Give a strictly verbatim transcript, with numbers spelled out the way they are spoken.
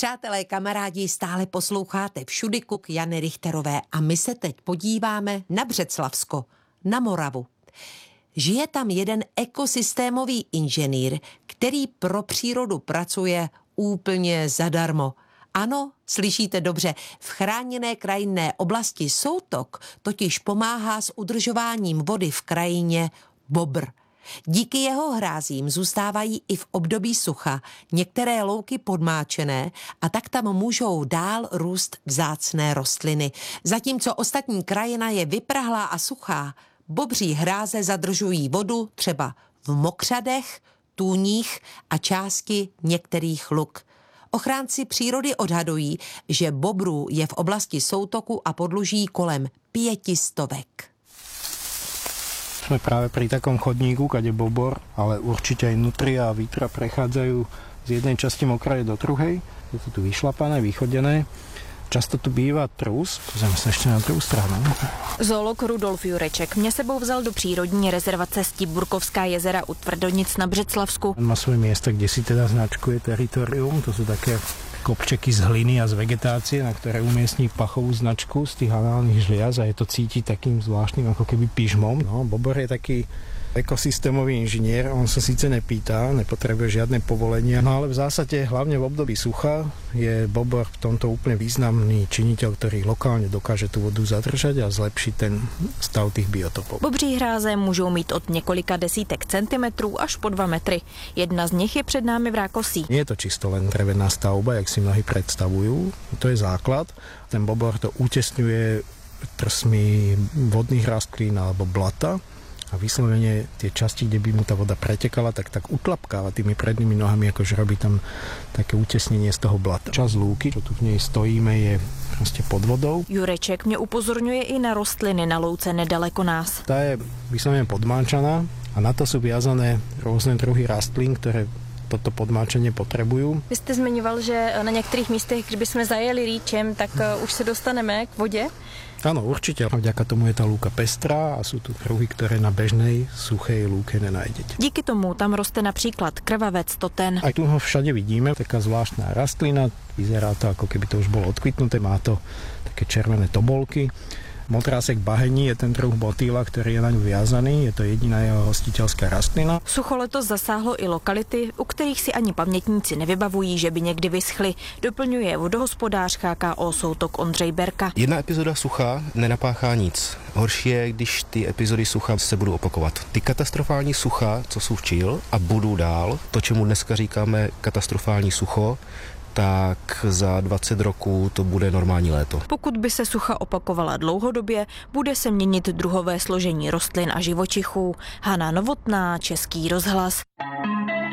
Přátelé, kamarádi, stále posloucháte Všudykuk Jany Richterové a my se teď podíváme na Břeclavsko, na Moravu. Žije tam jeden ekosystémový inženýr, který pro přírodu pracuje úplně zadarmo. Ano, slyšíte dobře, v chráněné krajinné oblasti Soutok totiž pomáhá s udržováním vody v krajině bobr. Díky jeho hrázím zůstávají i v období sucha některé louky podmáčené a tak tam můžou dál růst vzácné rostliny. Zatímco ostatní krajina je vyprahlá a suchá, bobří hráze zadržují vodu třeba v mokřadech, tůních a části některých luk. Ochránci přírody odhadují, že bobrů je v oblasti Soutoku a podluží kolem pětistovek. Sme práve pri takom chodníku, kade bobor, ale určite aj nutria a vítra prechádzajú z jednej časti mokraje do druhej. Je to tu vyšlapané, vychodené. Často tu bývá trus. Pozrieme sa ešte na druhú stranu. Zoolog Rudolf Jureček mě sebou vzal do přírodní rezervace Stibburkovská jezera u Tvrdonic na Břeclavsku. On má svoje miesto, kde si teda značkuje teritorium. To sú také kopčeky z hliny a z vegetácie, na ktoré umiestní pachovú značku z tých análnych žliaz a je to cíti takým zvláštnym ako keby pyžmom. No, bobor je taký ekosystémový inžinier, on sa síce nepýta, nepotrebuje žiadne povolenia, no ale v zásade hlavne v období sucha je bobor v tomto úplne významný činiteľ, ktorý lokálne dokáže tú vodu zadržať a zlepšiť ten stav tých biotopov. Bobří hráze můžou mít od několika desítek centimetrů až po dva metry. Jedna z nich je před námi v Rákosí. Nie je to čisto len drevená stavba, jak si mnohí predstavujú. To je základ. Ten bobor to utesňuje trsmi vodných rastlín alebo blata. A vyslovene tie časti, kde by mu tá voda pretekala, tak tak utlapkáva tými prednými nohami, akože robí tam také utesnenie z toho blata. Časť lúky, čo tu v nej stojíme, je proste pod vodou. Jureček mě upozorňuje i na rostliny na louce nedaleko nás. Tá je vyslovene podmáčaná a na to sú viazané rôzne druhy rastlín, ktoré toto podmáčenie potrebujú. Vy jste zmiňoval, že na některých místech, kdybychom zajeli rýčem, tak už se dostaneme k vodě? Áno, určite. Vďaka tomu je tá lúka pestrá a sú tu druhy, ktoré na bežnej suchej lúke nenájdete. Díky tomu tam roste například krvavec toten. Aj tu ho všade vidíme, taká zvláštna rastlina. Vyzerá to, ako keby to už bolo odkvitnuté. Má to také červené tobolky. Modrásek bahení je ten druh motýla, ktorý je na ňu viazaný. Je to jediná jeho hostiteľská rastlina. Sucho letos zasáhlo i lokality, u kterých si ani pamětníci nevybavují, že by někdy vyschly. Doplňuje vodohospodář H K O Soutok Ondřej Berka. Jedna epizoda sucha nenapáchá nic. Horší je, když ty epizody sucha se budou opakovat. Ty katastrofální sucha, co jsou včil a budou dál, to, čemu dneska říkáme katastrofální sucho, tak za dvacet roků to bude normální léto. Pokud by se sucha opakovala dlouhodobě, bude se měnit druhové složení rostlin a živočichů. Hana Novotná, Český rozhlas.